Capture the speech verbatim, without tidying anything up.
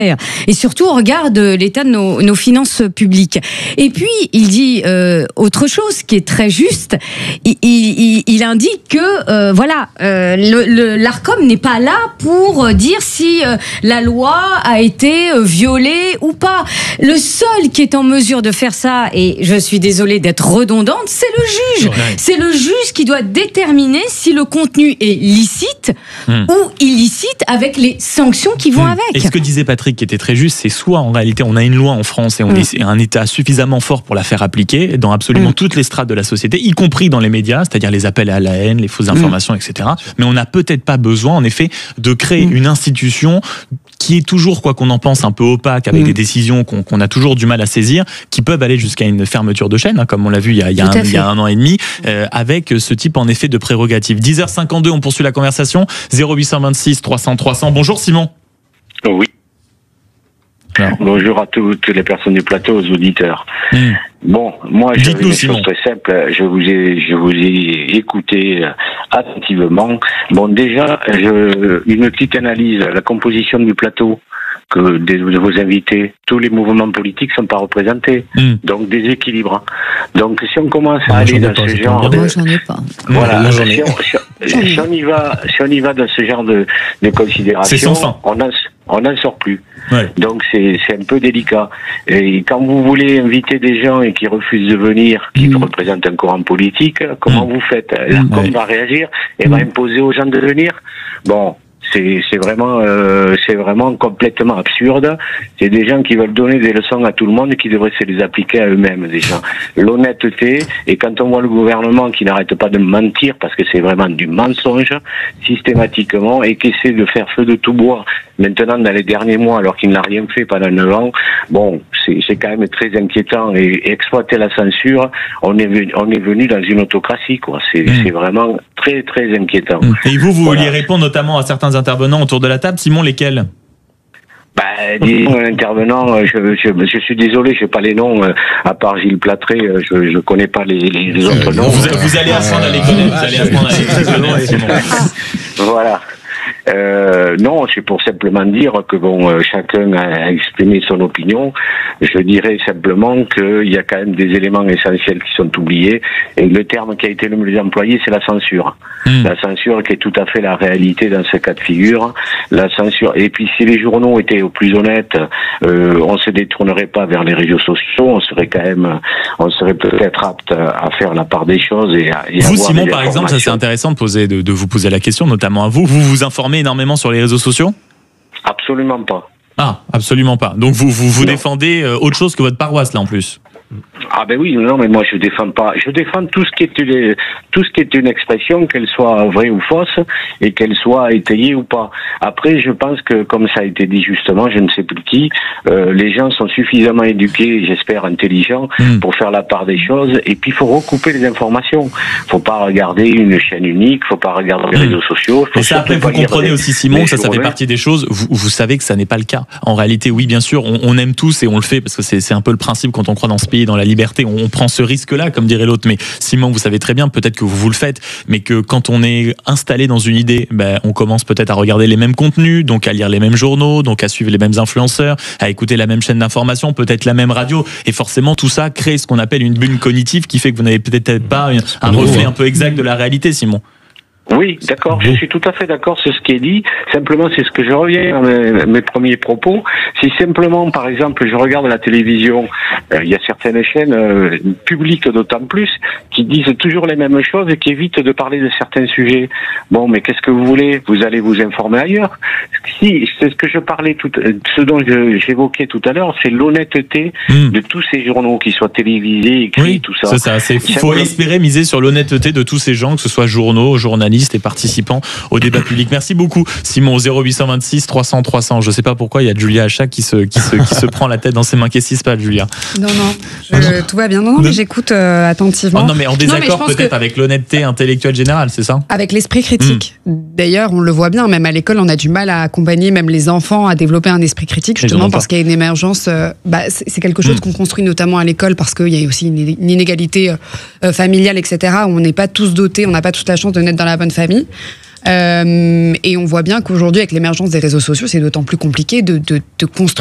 Et surtout au regard de l'état de nos, nos finances publiques. Et puis il dit euh, autre chose qui est très juste. Il, il, il indique que euh, voilà, euh, le, le, l'Arcom n'est pas là pour dire si euh, la loi a été euh, violée ou pas. Le seul qui est en mesure de faire ça, et je suis désolée d'être redondante, c'est le juge. Ouais. C'est le juge qui doit déterminer si le contenu est licite mmh. ou illicite avec les sanctions qui vont mmh. avec. Et ce que disait Patrick, qui était très juste, c'est soit en réalité on a une loi en France et on mmh. est un État suffisamment fort pour la faire appliquer dans absolument mmh. toutes les strates de la société, y compris dans les médias, c'est-à-dire les appels à la haine, les fausses informations, mmh. et cetera. Mais on n'a peut-être pas besoin, en effet, de créer mmh. une institution qui est toujours, quoi qu'on en pense, un peu opaque, avec mmh. des décisions qu'on, qu'on a toujours du mal à saisir, qui peuvent aller jusqu'à une fermeture de chaîne, hein, comme on l'a vu il y a, il y a, un, il y a un an et demi, euh, avec ce type, en effet, de prérogatives. dix heures cinquante-deux, on poursuit la conversation. zéro huit cent vingt-six trois cents trois cents. Bonjour Simon. Oui. Alors. Bonjour à toutes les personnes du plateau, aux auditeurs. Mmh. Bon, moi, j'ai une chose très simple. Je vous ai, je vous ai écouté attentivement. Bon, déjà, je, une petite analyse, la composition du plateau que de, de vos invités, tous les mouvements politiques sont pas représentés, mmh. donc déséquilibre. Donc, si on commence à moi, aller dans pas, ce genre, de, moi, j'en ai pas. Voilà, moi, j'en ai. Si, on, si, si on y va, si on y va dans ce genre de, de considération, on en, on n'en sort plus. Ouais. Donc c'est, c'est un peu délicat. Et quand vous voulez inviter des gens et qui refusent de venir, qui mmh. représentent un courant politique, comment mmh. vous faites? L'Arcom ouais. va réagir et mmh. va imposer aux gens de venir? Bon. C'est, c'est vraiment, euh, c'est vraiment complètement absurde. C'est des gens qui veulent donner des leçons à tout le monde et qui devraient se les appliquer à eux-mêmes, déjà. L'honnêteté, et quand on voit le gouvernement qui n'arrête pas de mentir, parce que c'est vraiment du mensonge, systématiquement, et qui essaie de faire feu de tout bois, maintenant dans les derniers mois, alors qu'il n'a rien fait pendant neuf ans, bon, c'est, c'est quand même très inquiétant. Et, et exploiter la censure, on est venu, on est venu dans une autocratie, quoi. C'est, mmh. c'est vraiment très, très inquiétant. Et vous, vous voilà. vouliez répondre notamment à certains intervenants autour de la table. Simon, lesquels? Bah, des intervenants, je, je, je suis désolé, je n'ai pas les noms, euh, à part Gilles Platré, euh, je ne connais pas les, les, les autres noms. Vous, vous allez apprendre à les connaître, vous allez apprendre à les connaître. Voilà. Euh, non, c'est pour simplement dire que bon, euh, chacun a exprimé son opinion. Je dirais simplement qu'il y a quand même des éléments essentiels qui sont oubliés. Et le terme qui a été le mieux employé, c'est la censure. Mmh. La censure qui est tout à fait la réalité dans ce cas de figure. La censure. Et puis, si les journaux étaient au plus honnêtes, euh, on se détournerait pas vers les réseaux sociaux. On serait quand même, on serait peut-être apte à faire la part des choses et à. Et vous, Simon, par exemple, ça c'est intéressant de poser, de, de vous poser la question, notamment à vous. Vous vous informez énormément sur les réseaux sociaux? Absolument pas. Ah, absolument pas. Donc vous vous, vous défendez euh, autre chose que votre paroisse là en plus? Ah ben oui, non, mais moi je défends pas. Je défends tout ce qui est une, tout ce qui est une expression, qu'elle soit vraie ou fausse, et qu'elle soit étayée ou pas. Après, je pense que, comme ça a été dit justement, je ne sais plus qui, euh, les gens sont suffisamment éduqués, j'espère intelligents, mmh. pour faire la part des choses. Et puis il faut recouper les informations. Faut pas regarder une chaîne unique, faut pas regarder les mmh. réseaux sociaux. Et ça, après, vous comprenez aussi, Simon, ça, ça fait partie des choses. Vous, vous savez que ça n'est pas le cas. En réalité, oui, bien sûr, on, on aime tous et on le fait parce que c'est, c'est un peu le principe quand on croit dans ce pays, dans la liberté. On, on prend ce risque-là, comme dirait l'autre. Mais Simon, vous savez très bien, peut-être que vous vous le faites, mais que quand on est installé dans une idée, ben, on commence peut-être à regarder les mêmes contenus, donc à lire les mêmes journaux, donc à suivre les mêmes influenceurs, à écouter la même chaîne d'information, peut-être la même radio. Et forcément, tout ça crée ce qu'on appelle une bulle cognitive qui fait que vous n'avez peut-être pas un, un reflet un peu exact de la réalité, Simon. Oui, d'accord, je suis tout à fait d'accord sur ce qui est dit. Simplement, c'est ce que je reviens à mes, mes premiers propos. Si simplement, par exemple, je regarde la télévision, euh, il y a certaines chaînes euh, publiques d'autant plus qui disent toujours les mêmes choses et qui évitent de parler de certains sujets. Bon, mais qu'est-ce que vous voulez? Vous allez vous informer ailleurs. Si, c'est ce que je parlais tout, ce dont je, j'évoquais tout à l'heure, c'est l'honnêteté mmh. de tous ces journaux, qui soient télévisés, écrits, oui, tout ça. C'est ça. C'est, il faut espérer miser sur l'honnêteté de tous ces gens, que ce soit journaux, journalistes et participants au débat public. Merci beaucoup, Simon. Zéro huit cent vingt-six trois cents trois cents. Je ne sais pas pourquoi il y a Julia Achat qui se, qui se, qui se prend la tête dans ses mains. Qu'est-ce qui se passe, Julia? Non, non, je, tout va bien. Non, non, mais j'écoute euh, attentivement. Oh, non, mais en désaccord non, mais peut-être que... avec l'honnêteté intellectuelle générale, c'est ça? Avec l'esprit critique. Mmh. D'ailleurs, on le voit bien, même à l'école, on a du mal à accompagner même les enfants à développer un esprit critique, justement parce qu'il y a une émergence. Euh, bah, c'est, c'est quelque chose mmh. qu'on construit notamment à l'école, parce qu'il y a aussi une, une inégalité euh, familiale, et cetera, où on n'est pas tous dotés, on n'a pas toute la chance de naître dans la bonne famille. Euh, et on voit bien qu'aujourd'hui, avec l'émergence des réseaux sociaux, c'est d'autant plus compliqué de, de, de construire